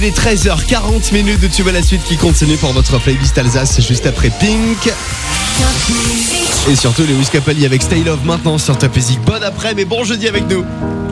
Il est 13h40 de tube à la suite qui continue pour votre playlist Alsace juste après Pink. Et surtout Lewis Capaldi avec Stay Love maintenant sur Top Music. Bon après mais bon jeudi avec nous.